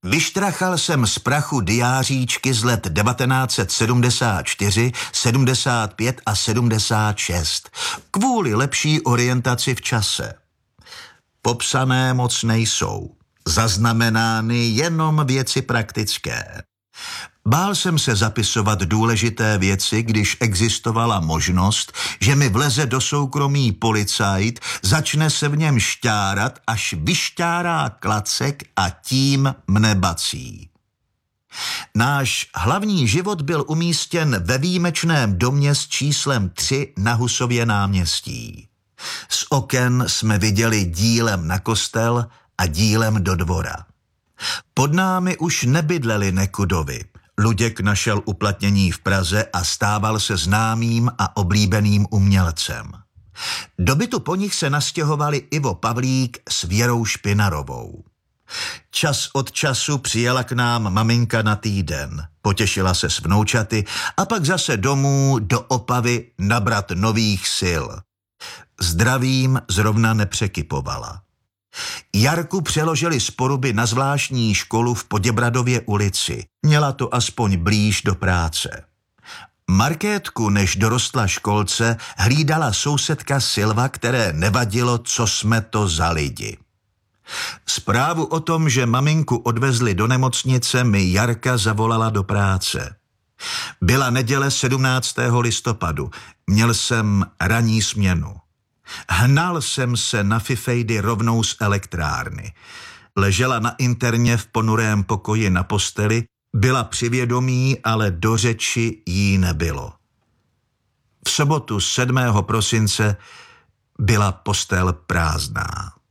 Vyštrachal jsem z prachu diáříčky z let 1974, 75 a 76 kvůli lepší orientaci v čase. Popsané moc nejsou, zaznamenány jenom věci praktické. Bál jsem se zapisovat důležité věci, když existovala možnost, že mi vleze do soukromí policajt, začne se v něm šťárat, až vyšťárá klacek a tím mne bací. Náš hlavní život byl umístěn ve výjimečném domě s číslem 3 na Husově náměstí. Z oken jsme viděli dílem na kostel a dílem do dvora. Pod námi už nebydleli nekudovi. Luděk našel uplatnění v Praze a stával se známým a oblíbeným umělcem. Do bytu po nich se nastěhovali Ivo Pavlík s Věrou Špinarovou. Čas od času přijela k nám maminka na týden, potěšila se s vnoučaty a pak zase domů do Opavy nabrat nových sil. Zdravím zrovna nepřekypovala. Jarku přeložili z Poruby na zvláštní školu v Poděbradově ulici. Měla to aspoň blíž do práce. Markétku, než dorostla školce, hlídala sousedka Silva, které nevadilo, co jsme to za lidi. Zprávu o tom, že maminku odvezli do nemocnice, mi Jarka zavolala do práce. Byla neděle 17. listopadu. Měl jsem ranní směnu. Hnal jsem se na fifejdy rovnou z elektrárny. Ležela na interně v ponurém pokoji na posteli, byla při vědomí, ale do řeči jí nebylo. V sobotu 7. prosince byla postel prázdná.